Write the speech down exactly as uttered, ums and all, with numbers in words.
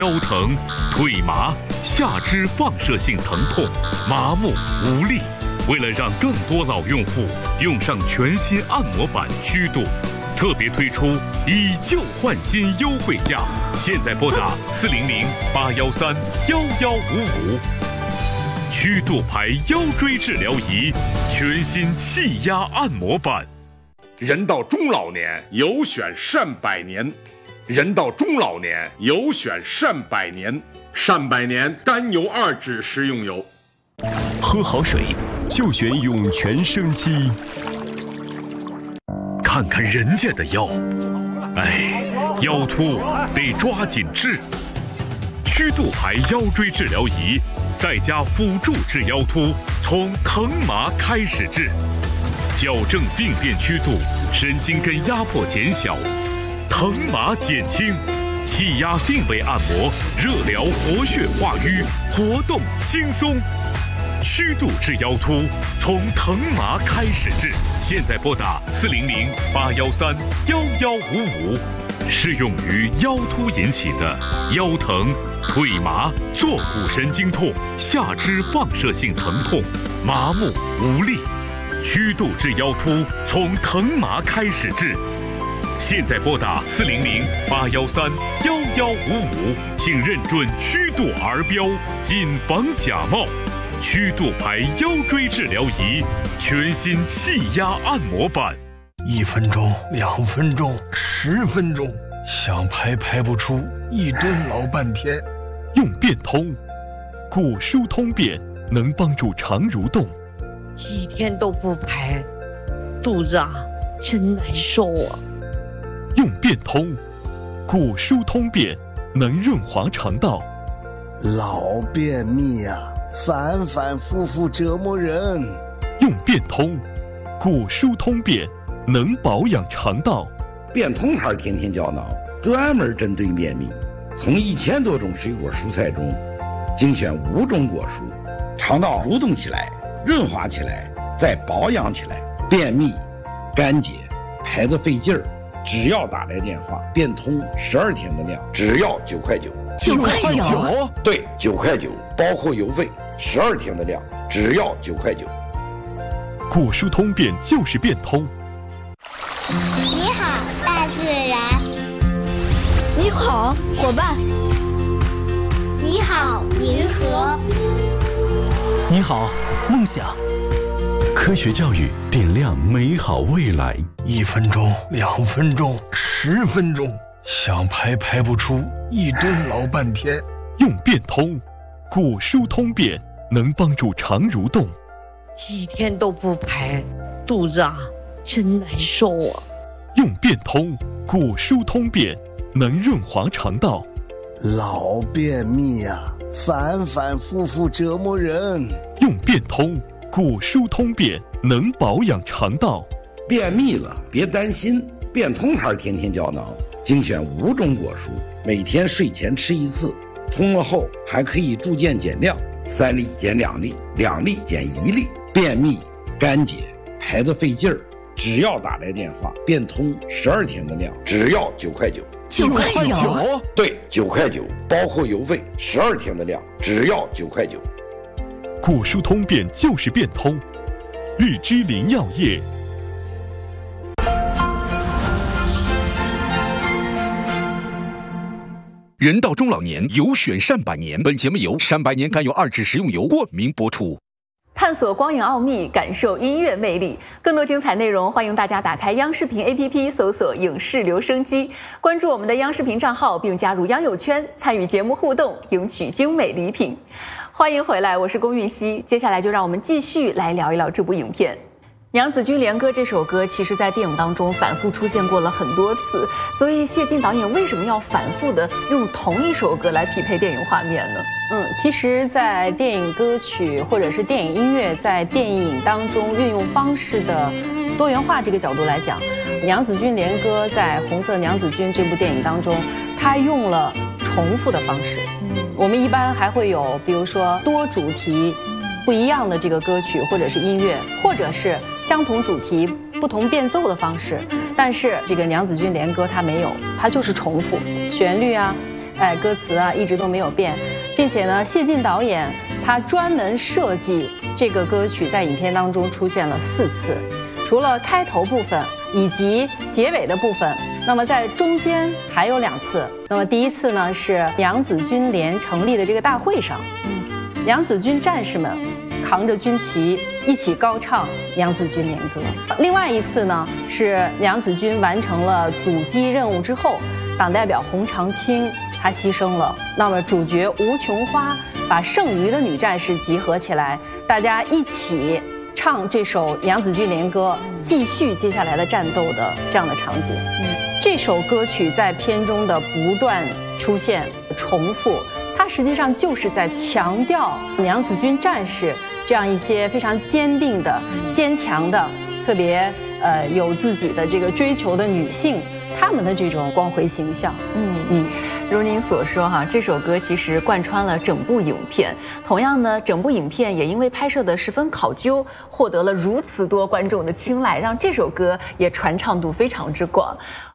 腰疼、腿麻、下肢放射性疼痛、麻木无力。为了让更多老用户用上全新按摩板虚度，特别推出以旧换新优惠价，现在拨打四零零八幺三幺幺五五。虚度牌腰椎治疗仪，全新气压按摩板。 人到中老年，有选善百年。人到中老年，有选善百年。善百年甘油二酯食用油。 喝好水就选涌泉生机。 看看人家的腰，哎，腰突得抓紧治。虚度牌腰椎治疗仪，再加辅助治腰突，从疼麻开始治，矫正病变曲度，神经根压迫减小，疼麻减轻，气压定位按摩，热疗活血化瘀，活动轻松。虚度治腰突，从疼麻开始治，现在拨打四零零八幺三幺幺五五。适用于腰突引起的腰疼、腿麻、坐骨神经痛、下肢放射性疼痛、麻木无力。虚度治腰突，从疼麻开始治。现在拨打四零零八幺三幺幺五五，请认准虚度儿标，谨防假冒。虚度牌腰椎治疗仪，全新气压按摩板。 一分钟、两分钟、十分钟，想排排不出，一蹲老半天。 用变通，骨疏通便能帮助肠蠕动。 几天都不排，肚子啊真难受啊。 用变通，骨疏通便能润滑肠道。 老便秘啊，反反复复折磨人。 用变通，骨疏通便能保养肠道。 变通牌天天胶囊专门针对便秘，从一千多种水果蔬菜中精选五种果蔬，肠道蠕动起来，润滑起来，再保养起来。便秘、干结、排得费劲儿，只要打来电话，变通十二天的量，只要九块九。 九块九？ 对，九块九，包括邮费，十二天的量，只要九块九。 骨疏通便就是变通。 你好，大自然。 你好，伙伴。 你好，银河。 你好，梦想。 科学教育点亮美好未来。 一分钟、两分钟、十分钟，想排排不出，一蹲老半天。 用变通，骨疏通便能帮助肠蠕动。 几天都不排，肚子啊真难受啊。 用变通，骨疏通便能润滑肠道。 老便秘啊，反反复复折磨人。 用变通，骨疏通便能保养肠道。 便秘了别担心，变通牌天天胶囊精选五种果蔬，每天睡前吃一次，通了后还可以逐渐减量，三粒减两粒，两粒减一粒。便秘、干结、排得费劲儿，只要打来电话，变通十二天的量，只要九块九。 九块九？ 对，九块九，包括邮费，十二天的量，只要九块九。 骨疏通便就是变通。日之林药业。 人到中老年，有选善百年。本节目由善百年甘油二酯食用油冠名播出。 探索光影奥秘，感受音乐魅力。更多精彩内容，欢迎大家打开央视频 A P P， 搜索“影视留声机”，关注我们的央视频账号，并加入央友圈，参与节目互动，赢取精美礼品。欢迎回来，我是龚韵希。接下来就让我们继续来聊一聊这部影片。娘子军连歌这首歌，其实在电影当中反复出现过了很多次，所以谢晋导演为什么要反复的用同一首歌来匹配电影画面呢？ 嗯，其实，在电影歌曲或者是电影音乐在电影当中运用方式的多元化这个角度来讲，娘子军连歌在《红色娘子军》这部电影当中，它用了重复的方式。嗯，我们一般还会有，比如说多主题不一样的这个歌曲或者是音乐，或者是相同主题不同变奏的方式，但是这个娘子军连歌它没有，它就是重复旋律啊， 哎，歌词啊一直都没有变，并且呢，谢晋导演他专门设计这个歌曲在影片当中出现了四次，除了开头部分以及结尾的部分，那么在中间还有两次。那么第一次呢是娘子军连成立的这个大会上，嗯，娘子军战士们扛着军旗一起高唱娘子军联歌。另外一次呢是娘子军完成了阻击任务之后，党代表洪长青他牺牲了，那么主角吴琼花把剩余的女战士集合起来，大家一起唱这首娘子军联歌，继续接下来的战斗的这样的场景。嗯，这首歌曲在片中的不断出现重复，它实际上就是在强调娘子军战士这样一些非常坚定的、坚强的、特别呃有自己的这个追求的女性，她们的这种光辉形象。嗯嗯。 如您所说哈，这首歌其实贯穿了整部影片。同样呢，整部影片也因为拍摄的十分考究，获得了如此多观众的青睐，让这首歌也传唱度非常之广。